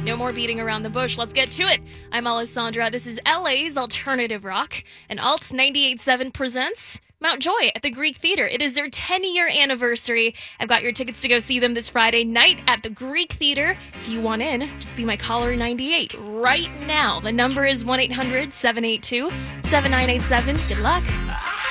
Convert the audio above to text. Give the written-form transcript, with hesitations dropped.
No more beating around the bush. Let's get to it. I'm Alessandra. This is LA's Alternative Rock, and Alt 98.7 presents Mount Joy at the Greek Theater. It is their 10-year anniversary. I've got your tickets to go see them this Friday night at the Greek Theater. If you want in, just be my caller 98 right now. The number is 1-800-782-7987. Good luck.